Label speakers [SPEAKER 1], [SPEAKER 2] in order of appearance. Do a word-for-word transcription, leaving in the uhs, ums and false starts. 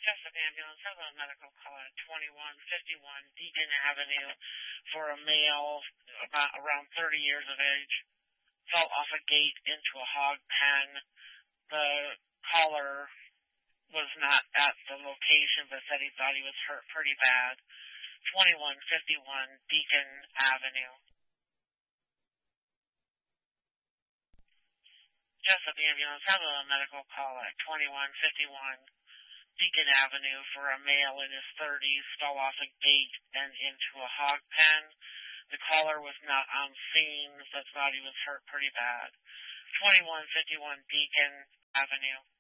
[SPEAKER 1] Jessup Ambulance, have a medical call at twenty-one fifty-one Deacon Avenue for a male about around thirty years of age. Fell off a gate into a hog pen. The caller was not at the location, but said he thought he was hurt pretty bad. twenty-one fifty-one Deacon Avenue. Jessup Ambulance, have a medical call at twenty-one fifty-one Deacon Avenue for a male in his thirties, fell off a gate and into a hog pen. The caller was not on scene, but thought he was hurt pretty bad. twenty-one fifty-one Deacon Avenue.